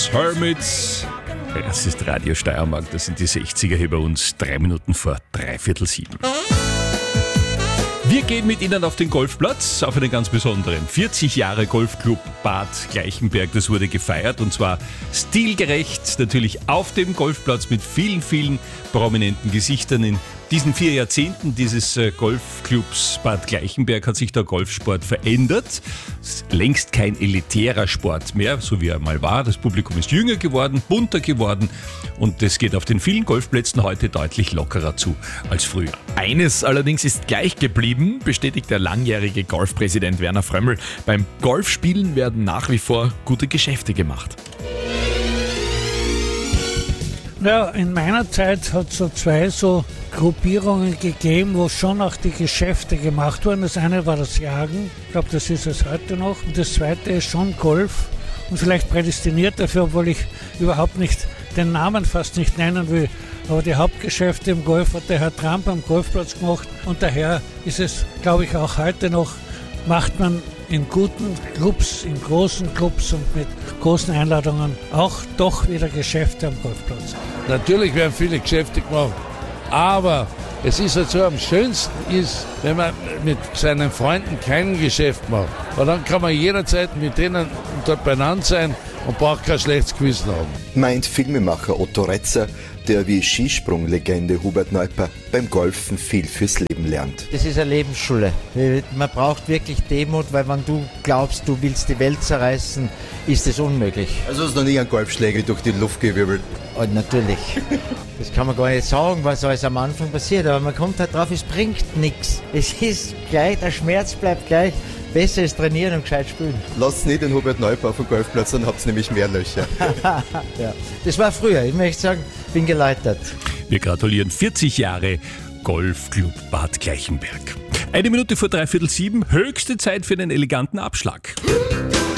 Hermits. Das ist Radio Steiermark, das sind die 60er hier bei uns, 3 Minuten vor 6:45. Wir gehen mit Ihnen auf den Golfplatz, auf einen ganz besonderen. 40 Jahre Golfclub Bad Gleichenberg, das wurde gefeiert und zwar stilgerecht, natürlich auf dem Golfplatz mit vielen, vielen prominenten Gesichtern. In diesen 4 Jahrzehnten dieses Golfclubs Bad Gleichenberg hat sich der Golfsport verändert. Es ist längst kein elitärer Sport mehr, so wie er mal war. Das Publikum ist jünger geworden, bunter geworden und es geht auf den vielen Golfplätzen heute deutlich lockerer zu als früher. Eines allerdings ist gleich geblieben, bestätigt der langjährige Golfpräsident Werner Frömml. Beim Golfspielen werden nach wie vor gute Geschäfte gemacht. Ja, in meiner Zeit hat es so 2 Gruppierungen gegeben, wo schon auch die Geschäfte gemacht wurden. Das eine war das Jagen, ich glaube, das ist es heute noch. Und das zweite ist schon Golf und vielleicht prädestiniert dafür, obwohl ich überhaupt nicht den Namen fast nicht nennen will. Aber die Hauptgeschäfte im Golf hat der Herr Trump am Golfplatz gemacht und daher ist es, glaube ich, auch heute noch, macht man in guten Clubs, in großen Clubs und mit großen Einladungen auch doch wieder Geschäfte am Golfplatz. Natürlich werden viele Geschäfte gemacht, aber es ist halt so, am schönsten ist, wenn man mit seinen Freunden kein Geschäft macht. Weil dann kann man jederzeit mit denen dort beieinander sein und braucht kein schlechtes Gewissen haben. Meint Filmemacher Otto Retzer, der wie Skisprunglegende Hubert Neuper beim Golfen viel fürs Leben lernt. Das ist eine Lebensschule. Man braucht wirklich Demut, weil wenn du glaubst, du willst die Welt zerreißen, ist es unmöglich. Also hast du noch nie einen Golfschläger durch die Luft gewirbelt? Und natürlich. Das kann man gar nicht sagen, was alles am Anfang passiert, aber man kommt halt drauf, es bringt nichts. Es ist gleich, der Schmerz bleibt gleich. Besser ist trainieren und gescheit spielen. Lasst nicht den Hubert Neuper auf dem Golfplatz, dann habt ihr nämlich mehr Löcher. Ja, das war früher. Ich möchte sagen, bin geläutert. Wir gratulieren 40 Jahre Golfclub Bad Gleichenberg. 1 Minute vor 6:45, höchste Zeit für einen eleganten Abschlag.